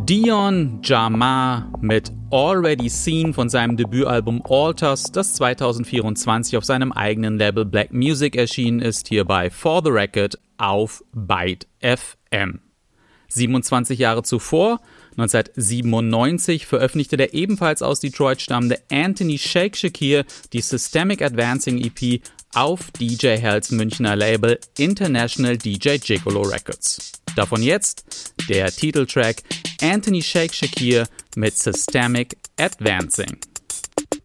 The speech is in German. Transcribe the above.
Dion Jamah mit Already Seen von seinem Debütalbum Alters, das 2024 auf seinem eigenen Label Black Music erschienen ist, hier bei For the Record auf Byte FM. 27 Jahre zuvor, 1997, veröffentlichte der ebenfalls aus Detroit stammende Anthony Shake Shakir die Systemic Advancing EP auf DJ Hells Münchner Label International DJ Gigolo Records. Davon jetzt der Titeltrack Anthony Shake Shakir mit Systemic Advancing.